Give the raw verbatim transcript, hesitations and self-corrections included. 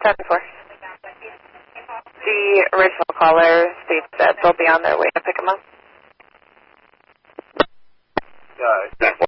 ten four. The original caller states that they'll be on their way to pick them up. Uh,